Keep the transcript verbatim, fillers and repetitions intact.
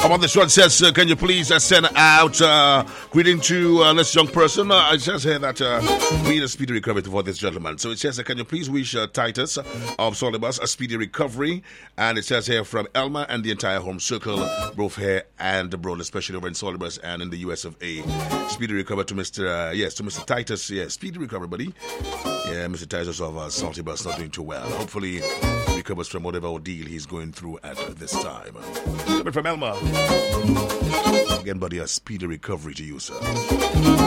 About this one says, uh, can you please uh, send out uh, greeting to uh, this young person? Uh, it says here that uh, we need a speedy recovery for this gentleman. So it says, uh, can you please wish uh, Titus uh, of Solibus a speedy recovery? And it says here from Elma and the entire home circle, both here and abroad, especially over in Solibus and in the U S of A. Speedy recovery to Mister Uh, yes, to Mister Titus. Yeah, speedy recovery, buddy. Yeah, Mister Titus of uh, Saltybus not doing too well. Hopefully, he recovers from whatever ordeal he's going through at uh, this time. Coming from Elma. Again, buddy, a speedy recovery to you, sir.